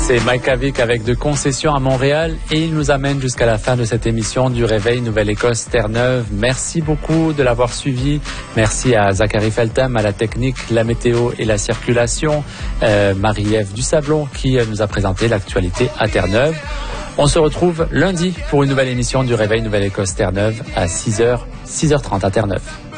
C'est Mike Avic avec de concessions à Montréal et il nous amène jusqu'à la fin de cette émission du Réveil Nouvelle-Écosse Terre-Neuve. Merci beaucoup de l'avoir suivi. Merci à Zachary Feltham à la technique, la météo et la circulation. Marie-Ève Dusablon qui nous a présenté l'actualité à Terre-Neuve. On se retrouve lundi pour une nouvelle émission du Réveil Nouvelle-Écosse Terre-Neuve à 6h30 à Terre-Neuve.